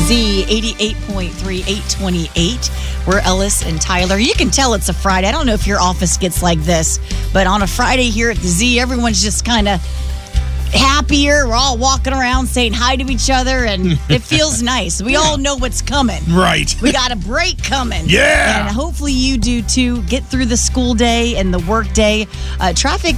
Z 88.3, 828. We're Ellis and Tyler. You can tell it's a Friday. I don't know if your office gets like this, but on a Friday here at the Z, everyone's just kind of happier. We're all walking around saying hi to each other, and it feels nice. We all know what's coming. Right. We got a break coming. Yeah. And hopefully you do too. Get through the school day and the work day. Traffic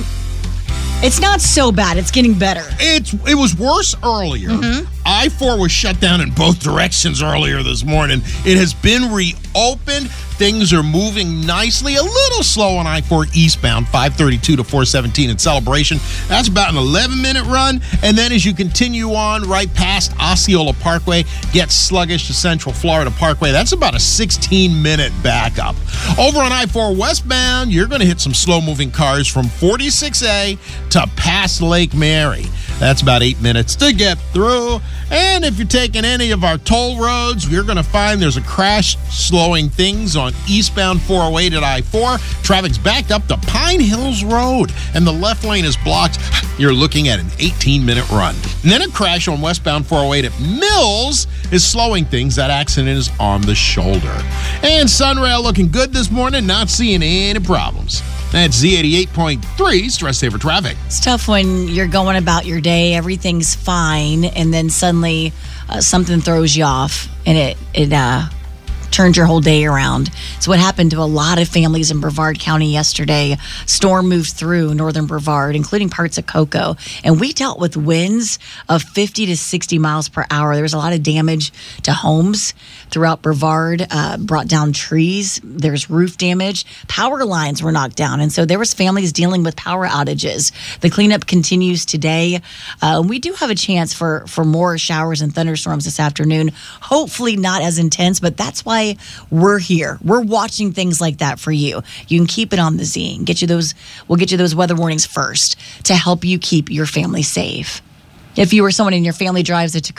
it's not so bad. It's getting better. It was worse earlier. I-4 was shut down in both directions earlier this morning. It has been reopened. Things are moving nicely. A little slow on I-4 eastbound, 532 to 417 in Celebration. That's about an 11-minute run. And then as you continue on right past Osceola Parkway, get sluggish to Central Florida Parkway. That's about a 16-minute backup. Over on I-4 westbound, you're going to hit some slow-moving cars from 46A to past Lake Mary. That's about 8 minutes to get through. And if you're taking any of our toll roads, you're going to find there's a crash slowing things on eastbound 408 at I-4. Traffic's backed up to Pine Hills Road, and the left lane is blocked. You're looking at an 18-minute run. And then a crash on westbound 408 at Mills is slowing things. That accident is on the shoulder. And Sunrail looking good this morning, not seeing any problems. That's Z88.3 Stress Saver Traffic. It's tough when you're going about your day, everything's fine, and then suddenly something throws you off, and it turns your whole day around. It's what happened to a lot of families in Brevard County yesterday. Storm moved through northern Brevard, including parts of Cocoa, and we dealt with winds of 50 to 60 miles per hour. There was a lot of damage to homes throughout Brevard, brought down trees. There's roof damage. Power lines were knocked down, and so there was families dealing with power outages. The cleanup continues today. We do have a chance for more showers and thunderstorms this afternoon. Hopefully not as intense, but that's why we're here. We're watching things like that for you. You can keep it on the Z and we'll get you those weather warnings first to help you keep your family safe. If you or someone in your family drives a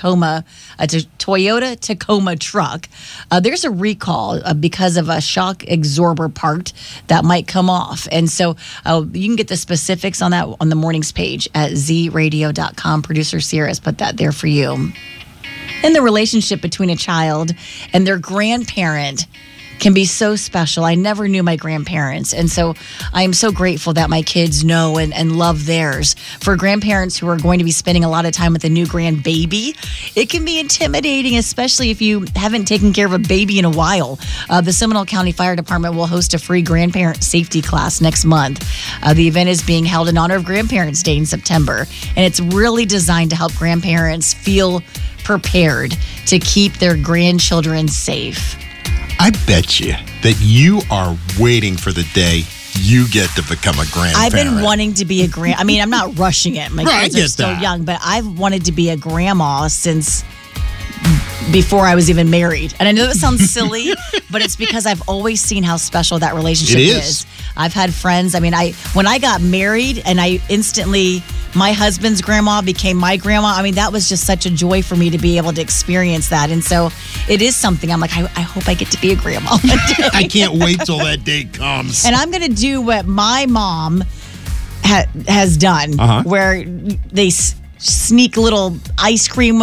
Toyota Tacoma truck, there's a recall because of a shock absorber part that might come off. And so you can get the specifics on that on the mornings page at zradio.com. Producer Sierra has put that there for you. And the relationship between a child and their grandparent can be so special. I never knew my grandparents, and so I am so grateful that my kids know and love theirs. For grandparents who are going to be spending a lot of time with a new grandbaby, it can be intimidating, especially if you haven't taken care of a baby in a while. The Seminole County Fire Department will host a free grandparent safety class next month. The event is being held in honor of Grandparents' Day in September, and it's really designed to help grandparents feel prepared to keep their grandchildren safe. I bet you that you are waiting for the day you get to become a grandparent. I've been wanting to be I'm not rushing it. My kids are still young, but I've wanted to be a grandma since before I was even married. And I know that sounds silly, but it's because I've always seen how special that relationship is. I've had friends. When I got married and my husband's grandma became my grandma. That was just such a joy for me to be able to experience that. And so it is something I'm like, I hope I get to be a grandma one day. I can't wait till that day comes. And I'm going to do what my mom has done, where they sneak little ice cream